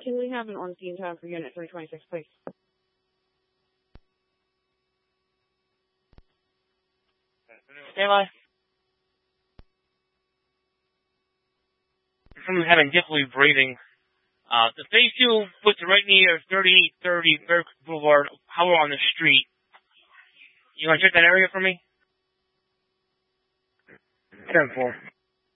Can we have an on-scene time for Unit 326, please? Stand by. Someone having difficulty breathing. The phase 2 puts it right near 3830 Faircrest Boulevard, Howell on the street. You want to check that area for me? 10-4.